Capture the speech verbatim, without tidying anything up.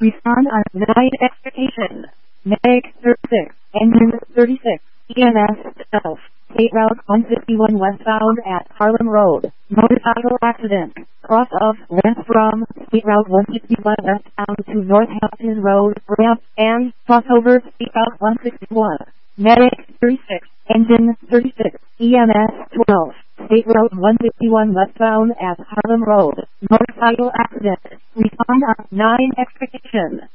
Respond on nine expectation. Meg thirty-six, engine thirty-six, E M S twelve, State Route one fifty-one westbound at Harlem Road. Motorcycle accident. Cross of went from State Route one fifty-one westbound to Northampton Road, ramp, and crossover State Route one sixty-one. Medic thirty-six, engine thirty-six, E M S twelve, State Road one fifty-one westbound at Harlem Road. Motorcycle accident. Respond on nine expectation.